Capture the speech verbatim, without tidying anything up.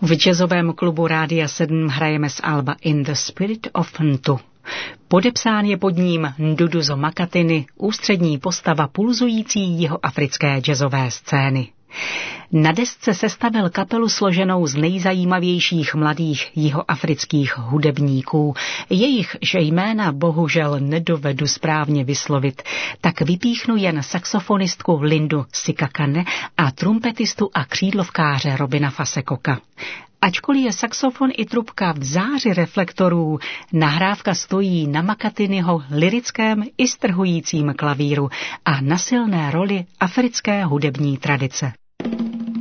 V jazzovém klubu Rádia sedm hrajeme z alba In the Spirit of Ntu. Podepsán je pod ním Nduduzo Makatiny, ústřední postava pulzující jihoafrické jazzové scény. Na desce sestavil kapelu složenou z nejzajímavějších mladých jihoafrických hudebníků. Jejichž jména bohužel nedovedu správně vyslovit, tak vypíchnu jen saxofonistku Lindu Sikakane a trumpetistu a křídlovkáře Robina Fasekoka. Ačkoliv je saxofon i trubka v záři reflektorů, nahrávka stojí na Makatinyho lirickém i strhujícím klavíru a na silné roli africké hudební tradice.